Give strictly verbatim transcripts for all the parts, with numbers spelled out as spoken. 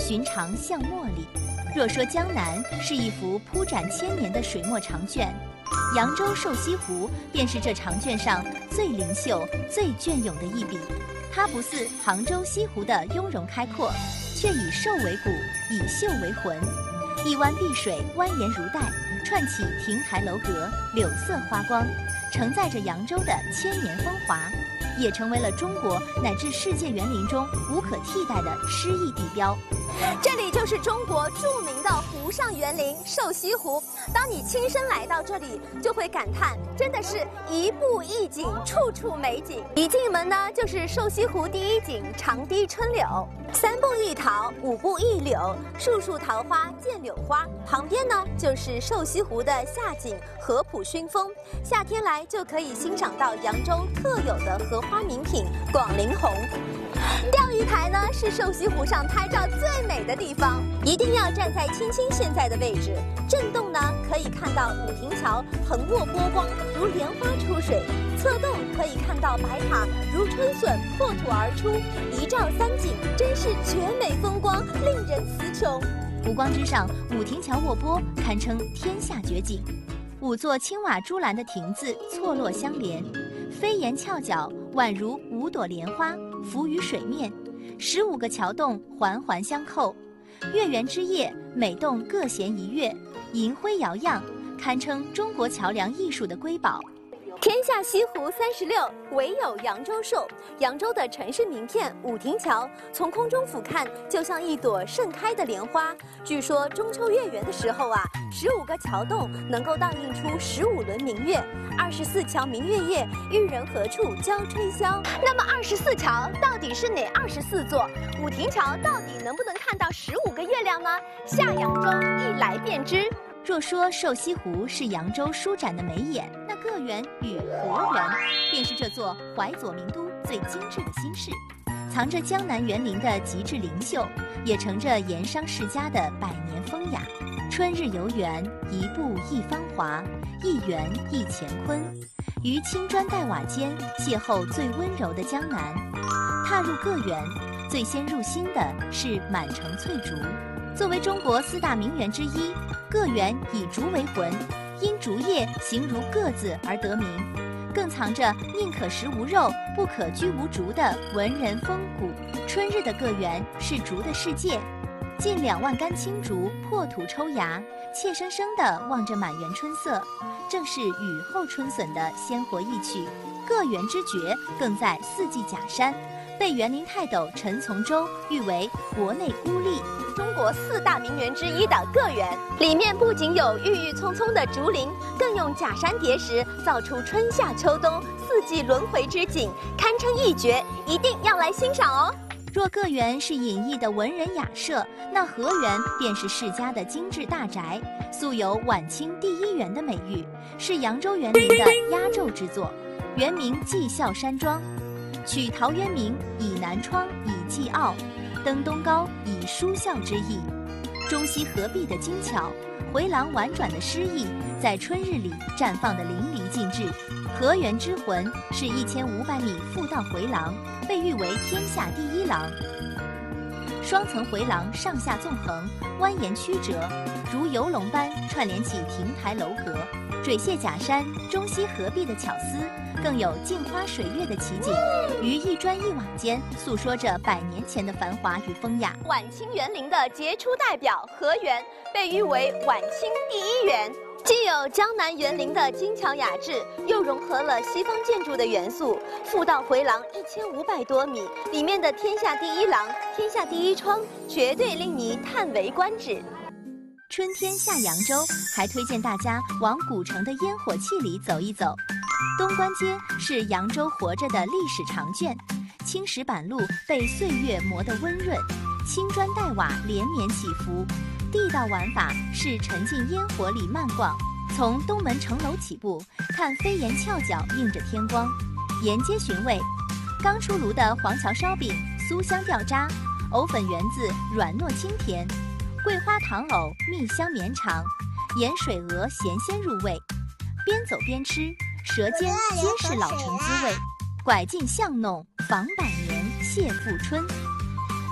寻常像茉莉。若说江南是一幅铺展千年的水墨长卷，扬州瘦西湖便是这长卷上最灵秀、最隽永的一笔。它不似杭州西湖的雍容开阔，却以瘦为骨，以秀为魂。一湾碧水蜿蜒如带，串起亭台楼阁，柳色花光，承载着扬州的千年风华，也成为了中国乃至世界园林中无可替代的诗意地标。 这里就是中国著名的湖上园林瘦西湖。当你亲身来到这里，就会感叹，真的是一步一景，处处美景。一进门呢，就是瘦西湖第一景长堤春柳，三步一桃，五步一柳，树树桃花见柳花。旁边呢，就是瘦西湖的夏景合浦熏风，夏天来就可以欣赏到扬州特有的荷花名品广陵红。钓鱼台呢，是瘦西湖上拍照最美的地方，一定要站在青青现在的位置。正洞呢，可以看到五亭桥横卧波光，如莲花出水；侧洞可以看到白塔如春笋破土而出，一照三景，真是绝美风光，令人词穷。 湖光之上，五亭桥卧波，堪称天下绝景。五座青瓦朱栏的亭子错落相连，飞檐翘角宛如五朵莲花浮于水面，十五个桥洞环环相扣，月圆之夜，每洞各衔一月，银辉摇漾，堪称中国桥梁艺术的瑰宝。 天下西湖三十六，唯有扬州瘦。扬州的城市名片五亭桥，从空中俯瞰，就像一朵盛开的莲花。据说中秋月圆的时候啊，十五个桥洞能够倒映出十五轮明月。二十四桥明月夜，玉人何处教吹箫？那么二十四桥到底是哪二十四座？五亭桥到底能不能看到十五个月亮呢？下扬州一来便知。 若说瘦西湖是扬州舒展的眉眼，那个园与河园便是这座淮左名都最精致的心事，藏着江南园林的极致灵秀，也承着盐商世家的百年风雅。春日游园，一步一芳华，一园一乾坤。于青砖黛瓦间邂逅最温柔的江南。踏入个园，最先入心的是满城翠竹。作为中国四大名园之一，个园以竹为魂，因竹叶形如个字而得名，更藏着宁可食无肉，不可居无竹的文人风骨。春日的个园是竹的世界，近两万竿青竹破土抽芽，怯生生地望着满园春色，正是雨后春笋的鲜活意趣。个园之绝更在四季假山，被园林泰斗陈从周誉为国内孤立。 中国四大名园之一的个园，里面不仅有郁郁葱葱的竹林，更用假山叠石造出春夏秋冬四季轮回之景，堪称一绝，一定要来欣赏哦。 若个园是隐逸的文人雅舍，那河园便是世家的精致大宅，素有晚清第一园的美誉，是扬州园林的压轴之作。原名绩孝山庄，取陶渊明以南窗以寄傲，登东高以书孝之意。中西合璧的精巧，回廊婉转的诗意，在春日里绽放的淋漓尽致。河园之魂是一千五百米复道回廊，被誉为天下第一廊。双层回廊上下纵横，蜿蜒曲折，如游龙般串联起亭台楼阁，水榭假山，中西合璧的巧思，更有镜花水月的奇景，于一砖一瓦间诉说着百年前的繁华与风雅。 晚清园林的杰出代表河园，被誉为晚清第一园。既有江南园林的精巧雅致，又融合了西方建筑的元素。复道回廊一千五百多米，里面的天下第一廊、天下第一窗，绝对令你叹为观止。 春天下扬州，还推荐大家往古城的烟火气里走一走。东关街是扬州活着的历史长卷，青石板路被岁月磨得温润，青砖黛瓦连绵起伏。地道玩法是沉浸烟火里漫逛，从东门城楼起步，看飞檐翘角映着天光，沿街寻味。刚出炉的黄桥烧饼酥香掉渣，藕粉圆子软糯清甜，桂花糖藕蜜香绵长，盐水鹅咸鲜入味。边走边吃，舌尖皆是老城滋味。拐进巷弄访百年谢复春。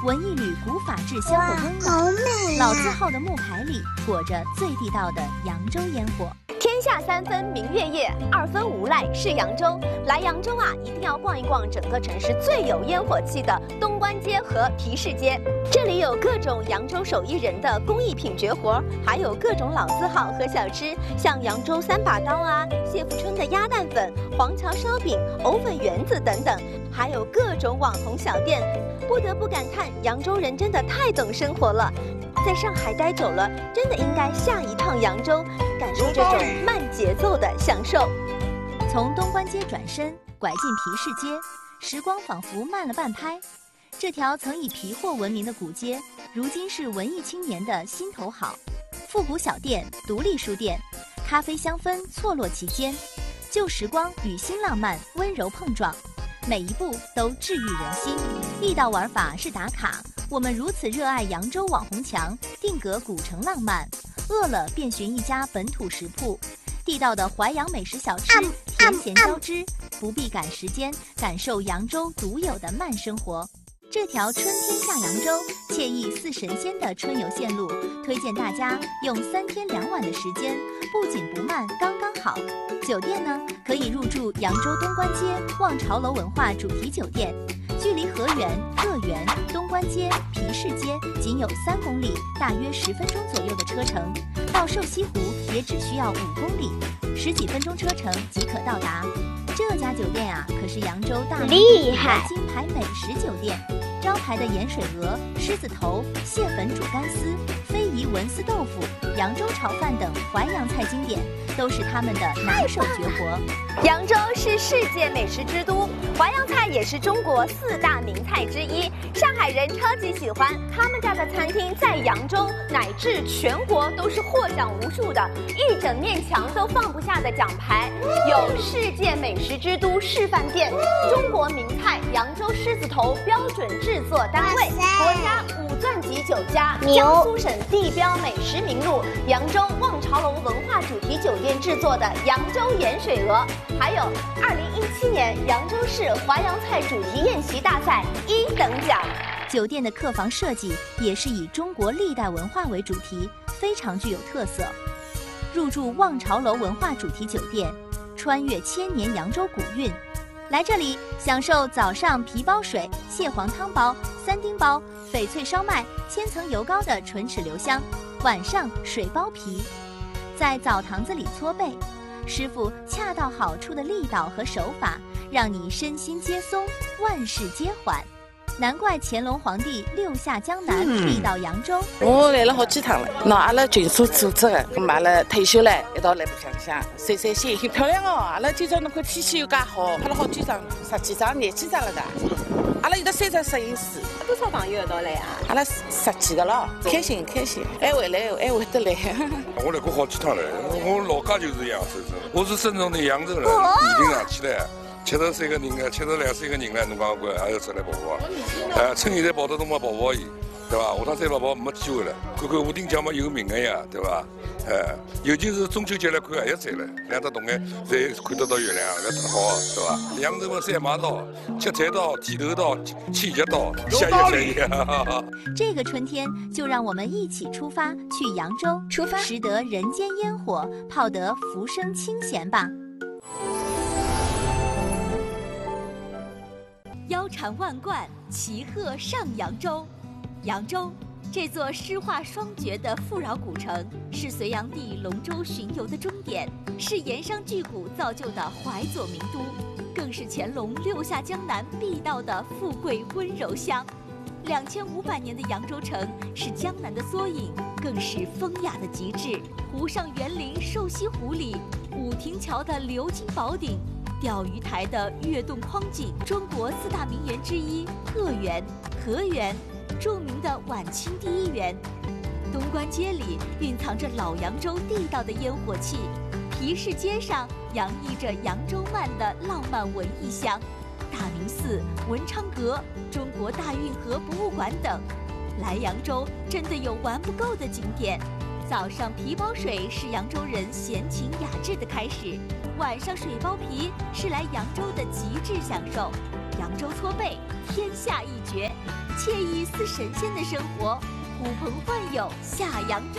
闻一缕古法制香的温好暖。 美老字号的木牌里裹着最地道的扬州烟火。 天下三分明月夜，二分无赖是扬州。来扬州啊，一定要逛一逛整个城市最有烟火气的东关街和皮市街。这里有各种扬州手艺人的工艺品绝活，还有各种老字号和小吃，像扬州三把刀啊、谢富春的鸭蛋粉、黄桥烧饼、藕粉圆子等等，还有各种网红小店。不得不感叹，扬州人真的太懂生活了。在上海待久了，真的应该下一趟扬州，感受这种慢节奏的享受。 从东关街转身，拐进皮市街，时光仿佛慢了半拍。这条曾以皮货闻名的古街，如今是文艺青年的心头好。复古小店、独立书店，咖啡香氛错落其间，旧时光与新浪漫温柔碰撞，每一步都治愈人心。地道玩法是打卡。我们如此热爱扬州网红墙，定格古城浪漫，饿了便寻一家本土食铺，地道的淮扬美食小吃，甜咸交织，不必赶时间，感受扬州独有的慢生活。这条春天下扬州，惬意似神仙的春游线路，推荐大家用三天两晚的时间，不紧不慢，刚刚好。酒店呢，可以入住扬州东关街望潮楼文化主题酒店。距离河源、个园、东关街、皮市街仅有三公里，大约十分钟左右的车程。到瘦西湖也只需要五公里，十几分钟车程即可到达。这家酒店啊，可是扬州大名鼎鼎的金牌美食酒店，招牌的盐水鹅、狮子头、蟹粉煮干丝、非遗文思豆腐、扬州炒饭等淮扬菜经典，都是他们的拿手绝活。 扬州是世界美食之都，淮扬菜也是中国四大名菜之一。上海人超级喜欢，他们家的餐厅在扬州乃至全国都是获奖无数的，一整面墙都放不下的奖牌，有世界美食之都示范店、中国名菜扬州狮子头标准制作单位、国家五钻级酒家、江苏省地标美食名录、扬州望潮楼文化主题酒店制作的扬州盐水鹅，还有二零一七年扬州市淮扬菜主题宴席大赛一等奖。 酒店的客房设计也是以中国历代文化为主题，非常具有特色。入住望潮楼文化主题酒店，穿越千年扬州古韵，来这里享受早上皮包水、蟹黄汤包、三丁包、翡翠烧麦、千层油糕的唇齿留香，晚上水包皮，在澡堂子里搓背，师傅恰到好处的力道和手法，让你身心皆松，万事皆缓。难怪乾隆皇帝六下江南必到扬州。 我来了好几趟了，那阿拉群所组织的，咁阿拉退休了，一道来白相相，散散心，漂亮哦！阿拉今朝那块天气又介好，拍了好几张，十几张、廿几张了的。阿拉有得三只摄影师， 多少朋友一道来啊？ 阿拉十几个了，开心开心，还回来还回得来。 我来过好几趟了，我老家就是扬州人，我是正宗的扬州人，一定上去了。七十岁个人啊，七十两岁个人了，侬讲我还要出来跑跑啊？呃，趁现在跑得动嘛跑跑伊，对吧？下趟再跑跑没机会了。看看五顶奖嘛有名个呀，对吧？呃，尤其是中秋节来看还要赞了，两只洞眼侪看得到月亮，搿特好，对吧？扬州嘛三马道、七彩道、剃头道、千节道，下一下一。 这个春天，就让我们一起出发去扬州，出发，拾得人间烟火，泡得浮生清闲吧。 腰缠万贯，骑鹤上扬州。扬州这座诗画双绝的富饶古城，是隋炀帝龙舟巡游的终点，是盐商巨贾造就的淮左名都，更是乾隆六下江南必到的富贵温柔乡。两千五百年的扬州城是江南的缩影，更是风雅的极致。湖上园林瘦西湖里，五亭桥的鎏金宝顶，钓鱼台的跃动框景，中国四大名园之一个园、河园，著名的晚清第一园。东关街里蕴藏着老扬州地道的烟火气，皮市街上洋溢着扬州慢的浪漫文艺香。大明寺、文昌阁、中国大运河博物馆等，来扬州真的有玩不够的景点。早上皮包水是扬州人闲情雅致的开始，晚上水包皮是来扬州的极致享受。 扬州搓背，天下一绝，惬意似神仙的生活，呼朋唤友下扬州。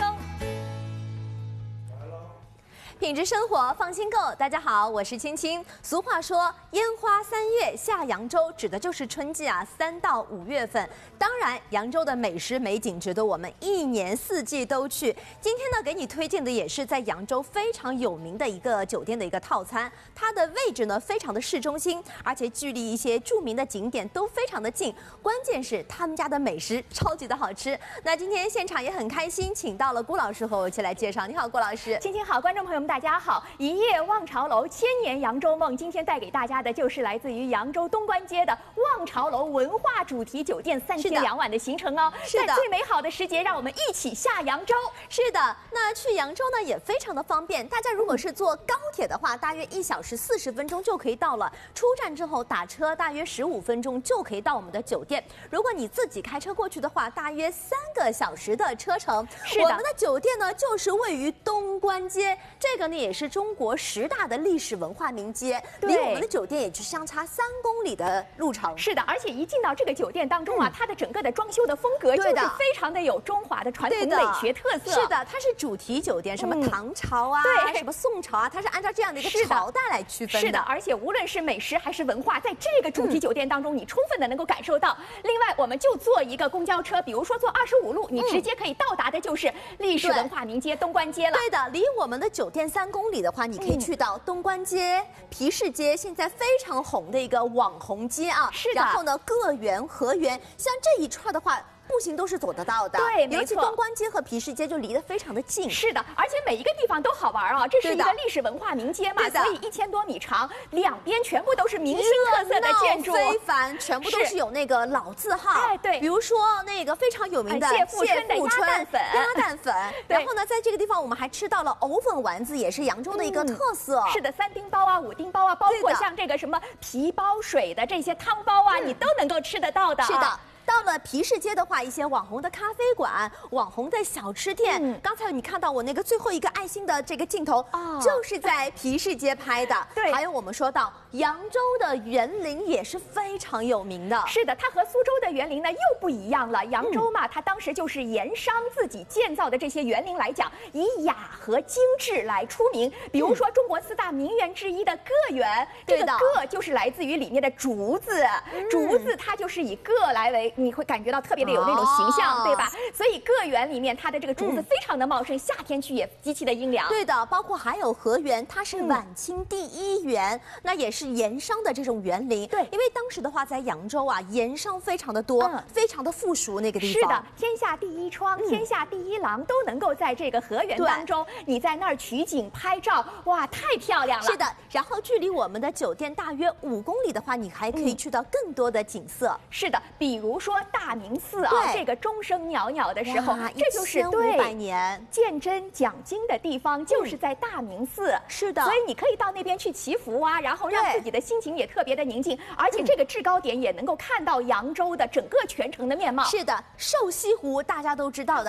品质生活，放心购。大家好，我是青青。俗话说“烟花三月下扬州”，指的就是春季啊，三到五月份。当然，扬州的美食美景值得我们一年四季都去。今天呢，给你推荐的也是在扬州非常有名的一个酒店的一个套餐。它的位置呢，非常的市中心，而且距离一些著名的景点都非常的近。关键是他们家的美食超级的好吃。那今天现场也很开心，请到了郭老师和我一起来介绍。你好，郭老师。 青青好，观众朋友们。大家好，一夜望潮楼，千年扬州梦。今天带给大家的就是来自于扬州东关街的望潮楼文化主题酒店三天两晚的行程哦。 是的， 在最美好的时节，让我们一起下扬州。 是的，那去扬州呢也非常的方便。大家如果是坐高铁的话，大约一小时四十分钟就可以到了。出站之后打车大约十五分钟就可以到我们的酒店。如果你自己开车过去的话，大约三个小时的车程。 是的， 我们的酒店呢就是位于东关街。这个呢也是中国十大的历史文化名街，离我们的酒店也就相差三公里的路程。 是的，而且一进到这个酒店当中啊，嗯、它的整个的装修的风格就是非常的有中华的传统美学特色。 是的，它是主题酒店，什么唐朝啊， 嗯、 对，什么宋朝啊，它是按照这样的一个朝代来区分的。 是的，而且无论是美食还是文化，在这个主题酒店当中，你充分的能够感受到。嗯、另外，我们就坐一个公交车，比如说坐二十五路，你直接可以到达的就是历史文化名街东关街了。 对的，离我们的酒店三公里的话，你可以去到东关街、皮市街，现在非常红的一个网红街啊。 是的。 然后呢，个园、河园，像这一串的话，步行都是走得到的。 对，没错。 尤其东关街和皮市街就离得非常的近。 是的，而且每一个地方都好玩啊。这是一个历史文化名街嘛，所以一千多米长，两边全部都是明星特色的建筑， 非凡，全部都是有那个老字号。 哎，对。 比如说那个非常有名的谢富春的鸭蛋粉， 鸭蛋粉。然后呢，在这个地方我们还吃到了藕粉丸子，也是扬州的一个特色。 是的，三丁包啊，五丁包啊，包括像这个什么皮包水的这些汤包啊，你都能够吃得到的。 是的。到了皮市街的话，一些网红的咖啡馆、网红的小吃店，嗯、刚才你看到我那个最后一个爱心的这个镜头，哦、就是在皮市街拍的。 对， 还有我们说到扬州的园林也是非常有名的。 是的，它和苏州的园林呢又不一样了。扬州嘛，嗯、它当时就是盐商自己建造的这些园林来讲，以雅和精致来出名。比如说中国四大名园之一的个园，嗯、这个个就是来自于里面的竹子，嗯、竹子它就是以个来为。你会感觉到特别的有那种形象，哦、对吧？所以个园里面它的这个竹子非常的茂盛，嗯、夏天去也极其的阴凉。 对的，包括还有河园，它是晚清第一园，嗯、那也是盐商的这种园林。 对， 因为当时的话，在扬州啊，盐商非常的多，嗯、非常的富庶那个地方。 是的，天下第一窗、嗯、天下第一廊都能够在这个河园当中，你在那儿取景拍照，哇，太漂亮了。 是的，然后距离我们的酒店大约五公里的话，你还可以去到更多的景色。 嗯、是的，比如说大明寺啊，这个钟声袅袅的时候，这就是对五百年鉴真讲经的地方，就是在大明寺。 嗯、是的， 所以你可以到那边去祈福啊，然后让自己的心情也特别的宁静，而且这个制高点也能够看到扬州的整个全城的面貌。 是的，瘦西湖大家都知道的。